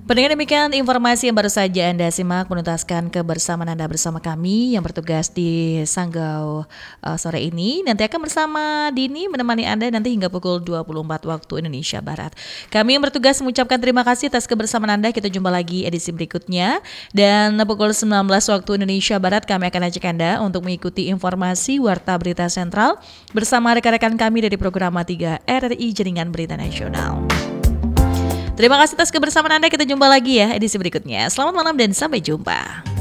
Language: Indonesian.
Pendengar, demikian informasi yang baru saja Anda simak menuntaskan kebersamaan Anda bersama kami yang bertugas di Sanggau sore ini. Nanti akan bersama Dini menemani Anda nanti hingga pukul 24 waktu Indonesia Barat. Kami yang bertugas mengucapkan terima kasih atas kebersamaan Anda. Kita jumpa lagi edisi berikutnya. Dan pukul 19 waktu Indonesia Barat kami akan ajak Anda untuk mengikuti informasi Warta Berita Sentral bersama rekan-rekan kami dari program 3 RRI Jaringan Berita Nasional. Terima kasih atas kebersamaan Anda. Kita jumpa lagi ya edisi berikutnya. Selamat malam dan sampai jumpa.